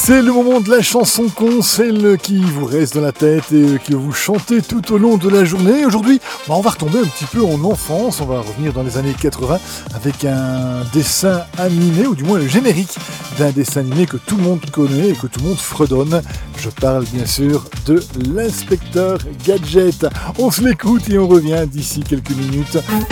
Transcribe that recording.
C'est le moment de la chanson con, celle qui vous reste dans la tête et que vous chantez tout au long de la journée. Aujourd'hui, on va retomber un petit peu en enfance, on va revenir dans les années 80 avec un dessin animé, ou du moins le générique d'un dessin animé que tout le monde connaît et que tout le monde fredonne. Je parle bien sûr de l'inspecteur Gadget. On se l'écoute et on revient d'ici quelques minutes.